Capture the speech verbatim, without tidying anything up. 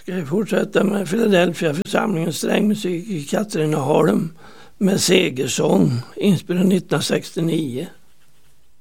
Ska vi fortsätta med Philadelphia församlingens strängmusik i Katrineholm med Segersång inspelad nittonhundrasextionio.